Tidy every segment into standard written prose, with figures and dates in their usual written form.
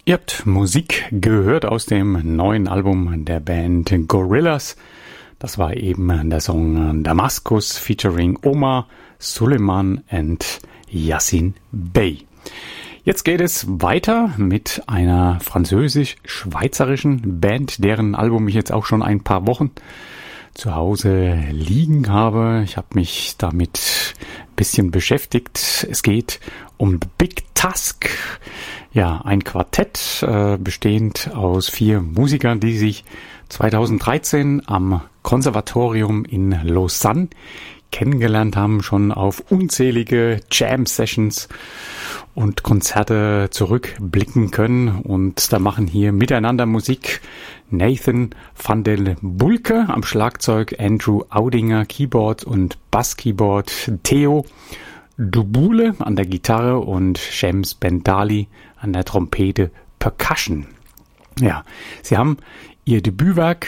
Ihr habt Musik gehört aus dem neuen Album der Band Gorillaz. Das war eben der Song Damaskus featuring Omar, Suleiman und Yassin Bey. Jetzt geht es weiter mit einer französisch-schweizerischen Band, deren Album ich jetzt auch schon ein paar Wochen zu Hause liegen habe. Ich habe mich damit ein bisschen beschäftigt. Es geht um The Big Tusk. Ja, ein Quartett, bestehend aus 4 Musikern, die sich 2013 am Konservatorium in Lausanne kennengelernt haben, schon auf unzählige Jam-Sessions und Konzerte zurückblicken können. Und da machen hier miteinander Musik Nathan van den Bulke am Schlagzeug, Andrew Audinger Keyboard und Basskeyboard, Theo Dubule an der Gitarre und Shams Bendali an der Trompete Percussion. Ja, sie haben ihr Debütwerk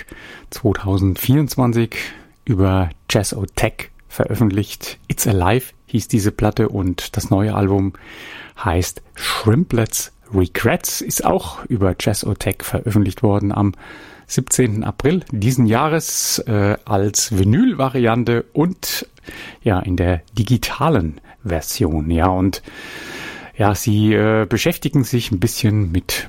2024 über Jazzotech veröffentlicht. It's Alive hieß diese Platte und das neue Album heißt Shrimplets Regrets, ist auch über Jazzotech veröffentlicht worden am 17. April diesen Jahres als Vinyl-Variante und ja in der digitalen Version. Ja, und ja, sie beschäftigen sich ein bisschen mit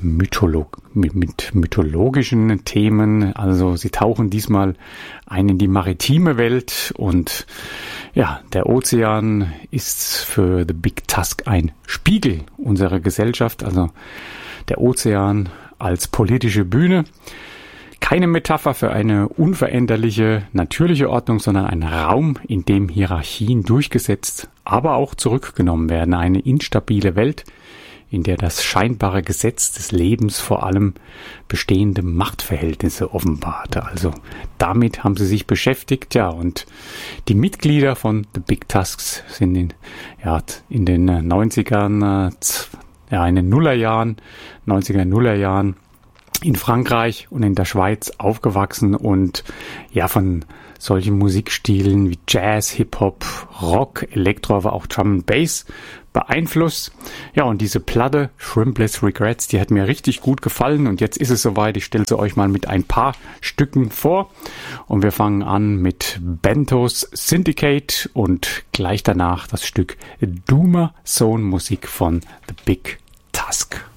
mythologischen Themen. Also sie tauchen diesmal ein in die maritime Welt und ja, der Ozean ist für The Big Tusk ein Spiegel unserer Gesellschaft. Also der Ozean als politische Bühne. Keine Metapher für eine unveränderliche, natürliche Ordnung, sondern ein Raum, in dem Hierarchien durchgesetzt, aber auch zurückgenommen werden. Eine instabile Welt, in der das scheinbare Gesetz des Lebens vor allem bestehende Machtverhältnisse offenbarte. Also damit haben sie sich beschäftigt, ja, und die Mitglieder von The Big Tusks sind in den 90ern, in den Nullerjahren, 90er Nullerjahren in Frankreich und in der Schweiz aufgewachsen und ja von solchen Musikstilen wie Jazz, Hip-Hop, Rock, Elektro, aber auch Drum and Bass beeinflusst. Ja, und diese Platte Shrimplets Regrets, die hat mir richtig gut gefallen und jetzt ist es soweit. Ich stelle sie euch mal mit ein paar Stücken vor und wir fangen an mit Bentos Syndicate und gleich danach das Stück Doomer Zone Musik von The Big Tusk.